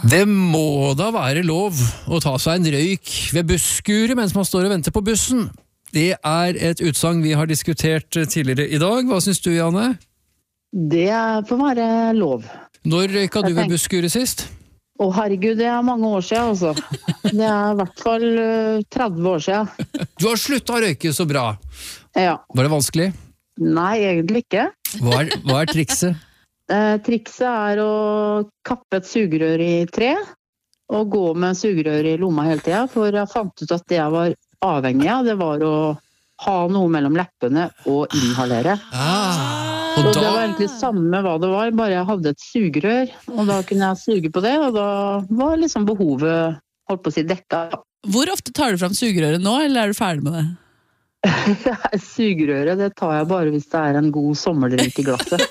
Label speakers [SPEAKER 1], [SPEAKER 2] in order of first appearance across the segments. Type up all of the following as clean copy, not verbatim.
[SPEAKER 1] Det må da være lov å ta seg en røyk ved busskuret mens man står og venter på bussen. Det et utsagn vi har diskutert tidligere i dag. Hva synes du, Janne?
[SPEAKER 2] Det får være lov.
[SPEAKER 1] Når røyka du ved busskuret sist?
[SPEAKER 2] Herregud, det mange år siden altså. Det I hvert fall 30 år siden.
[SPEAKER 1] Du har sluttet å røyke så bra.
[SPEAKER 2] Ja.
[SPEAKER 1] Var det vanskelig?
[SPEAKER 2] Nei, egentlig ikke.
[SPEAKER 1] Hva trikset?
[SPEAKER 2] Trikset å kappe et sugerør I tre, og gå med sugerør I lomma hele tiden, for jeg fant ut at det jeg var avhengig av, det var å ha noe mellom leppene og inhalere. Og det var egentlig samme hva det var, bare jeg hadde et sugerør, og da kunne jeg suge på det, og da var liksom behovet, holdt på å si, dekket.
[SPEAKER 3] Hvor ofte tar du frem sugerøret nå, eller du ferdig med det?
[SPEAKER 2] Sugerøret, det tar jeg bare hvis det en god sommerdrink I glasset.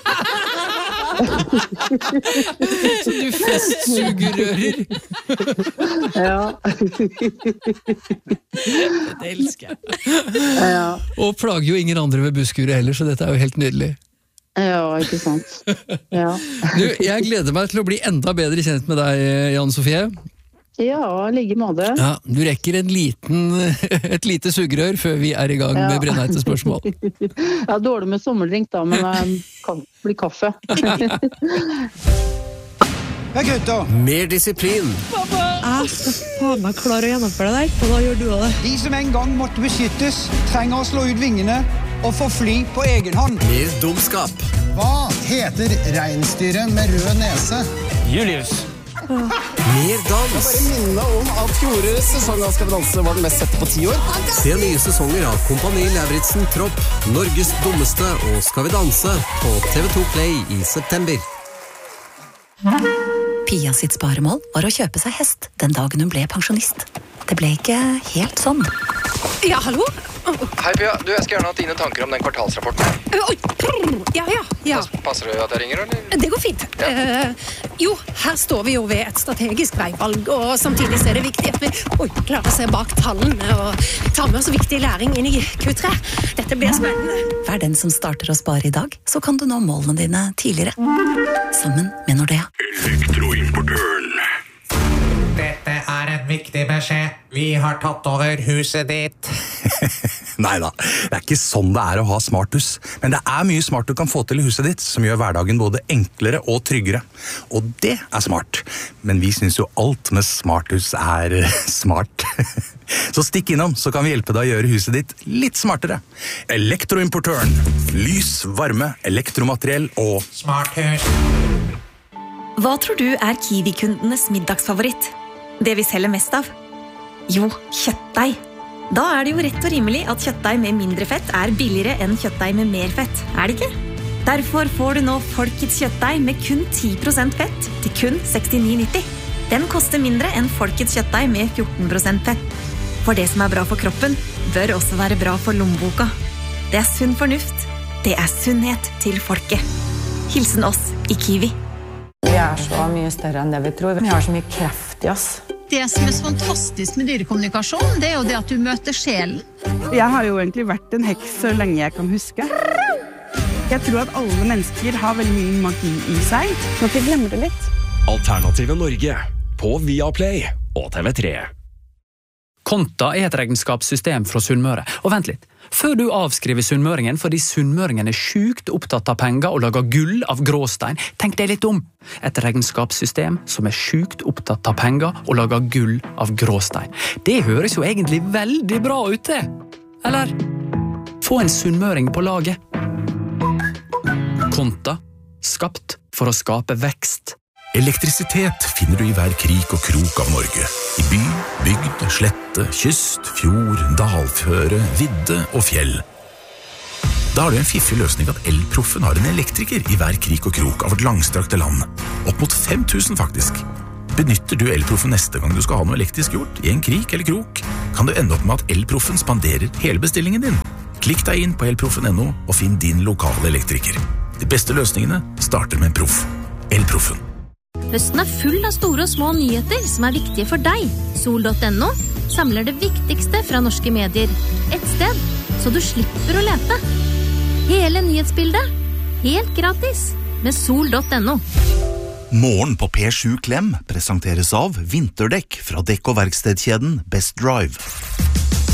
[SPEAKER 1] Så du festsugerører?
[SPEAKER 2] Ja.
[SPEAKER 3] Det elsker jeg.
[SPEAKER 2] Ja.
[SPEAKER 1] Og plager jo ingen andre ved busskuret heller, så dette jo helt nydelig.
[SPEAKER 2] Ja, ikke sant. Ja.
[SPEAKER 1] Du, jeg gleder meg til å bli enda bedre kjent med deg, Janne Sofie.
[SPEAKER 2] Ja, like måte.
[SPEAKER 1] Ja, du rekker et lite sugerør før vi I gang med brennheite spørsmål.
[SPEAKER 2] Jeg dårlig med sommerdrink da, men jeg kan bli kaffe.
[SPEAKER 4] Gutter!
[SPEAKER 5] Mer disiplin.
[SPEAKER 6] Jeg skal faen meg klare å gjennomføre det der, og da gjør du det.
[SPEAKER 4] De som en gang måtte beskyttes, trenger å slå ut vingene og få fly på egen hånd.
[SPEAKER 5] Mer dumskap.
[SPEAKER 7] Hva heter reinsdyret med rød nese?
[SPEAKER 8] Julius.
[SPEAKER 5] Mer dans.
[SPEAKER 9] Jeg bare minner om at fjorårets sesong av Skal vi danse var den mest sette på 10 år.
[SPEAKER 5] Se nye sesonger av Kompani Lauritzen Tropp, Norges dummeste og Skal vi danse på TV2 Play I september.
[SPEAKER 10] Pia sitt sparemål var å kjøpe seg hest den dagen hun ble pensjonist. Det ble ikke helt sånn.
[SPEAKER 6] Ja, hallo?
[SPEAKER 8] Hei Pia, jeg skal gjerne ha dine tanker om den kvartalsrapporten.
[SPEAKER 6] Oi, ja.
[SPEAKER 8] Passer det at jeg ringer, eller?
[SPEAKER 6] Det går fint. Jo, her står vi jo ved et strategisk veivalg, og samtidig så det viktig at vi klarer å se bak tallene og ta med oss viktig læring inn I Q3. Dette blir spennende.
[SPEAKER 10] Vær den som starter å spare I dag, så kan du nå målene dine tidligere. Sammen med Nordea.
[SPEAKER 11] Elektroimportøren.
[SPEAKER 12] Dette en viktig beskjed. Vi har tatt over huset ditt.
[SPEAKER 13] Neida, det ikke sånn det å ha smarthus. Men det mye smart du kan få til I huset ditt, som gjør hverdagen både enklere og tryggere. Og det smart. Men vi synes jo alt med smarthus smart. Så stikk innom, så kan vi hjelpe deg å gjøre huset ditt litt smartere. Elektroimportøren. Lys, varme, elektromateriell og
[SPEAKER 12] smarthus.
[SPEAKER 14] Hva tror du Kiwi-kundenes middagsfavoritt? Det vi selger mest av? Jo, kjøttdeig. Da det jo rett og rimelig at kjøttdeig med mindre fett billigere enn kjøttdeig med mer fett, det ikke? Derfor får du nå Folkets kjøttdeig med kun 10% fett til kun 69,90. Den koster mindre enn Folkets kjøttdeig med 14% fett. For det som bra for kroppen, bør også være bra for lommeboka. Det sunn fornuft. Det sunnhet til folket. Hilsen oss I Kiwi.
[SPEAKER 15] Vi så mye større enn det vi tror. Vi har så mye kraft I oss.
[SPEAKER 16] Det som så fantastisk med dyrekommunikasjon, det jo det at du møter sjelen.
[SPEAKER 17] Jeg har jo egentlig vært en heks så lenge jeg kan huske. Jeg tror at alle mennesker har veldig mye magi I seg. Nå kan vi glemme det litt.
[SPEAKER 11] Alternative Norge på Viaplay og TV3.
[SPEAKER 18] Konta et regnskapssystem fra Sunnmøre. Og vent litt, før du avskriver sunnmøringen fordi sunnmøringen sjukt opptatt av penger og lager gull av gråstein, tenk deg litt om. Et regnskapssystem som sjukt opptatt av penger og lager gull av gråstein. Det høres jo egentlig veldig bra ut det. Eller? Få en sunnmøring på laget. Konta, skapt for å skape vekst.
[SPEAKER 19] Elektrisitet finner du I hver krik og krok av Norge. I by, bygd, slette, kyst, fjord, dalføre, vidde og fjell. Da du en fiffig løsning at Elproffen har en elektriker I hver krik og krok av vårt langstrakte land. Opp mot 5.000 faktisk. Benytter du Elproffen neste gang du skal ha noe elektrisk gjort, I en krik eller krok, kan du ende opp med at Elproffen spanderer hele bestillingen din. Klikk deg inn på elproffen.no og finn din lokale elektriker. De beste løsningene starter med en proff. Elproffen.
[SPEAKER 20] Høsten full av store og små nyheter som viktige for deg. Sol.no samler det viktigste fra norske medier. Et sted, så du slipper å lete. Hele nyhetsbildet, helt gratis, med Sol.no.
[SPEAKER 21] Morgen på P7 Klem presenteres av vinterdekk fra dekk- og verkstedkjeden Best Drive.